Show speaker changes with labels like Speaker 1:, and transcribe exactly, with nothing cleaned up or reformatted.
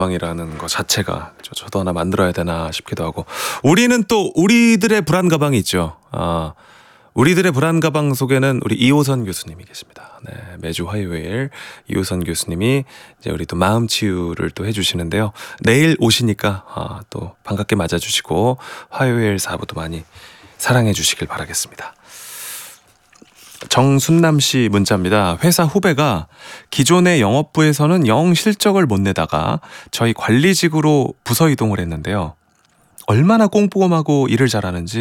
Speaker 1: 가방이라는 거 자체가 저, 저도 하나 만들어야 되나 싶기도 하고, 우리는 또 우리들의 불안 가방이 있죠. 아, 우리들의 불안 가방 속에는 우리 이호선 교수님이 계십니다. 네, 매주 화요일 이호선 교수님이 이제 우리 또 마음 치유를 또 해주시는데요. 내일 오시니까 아, 또 반갑게 맞아주시고 화요일 사부도 많이 사랑해 주시길 바라겠습니다. 정순남 씨 문자입니다. 회사 후배가 기존의 영업부에서는 영 실적을 못 내다가 저희 관리직으로 부서 이동을 했는데요. 얼마나 꼼꼼하고 일을 잘하는지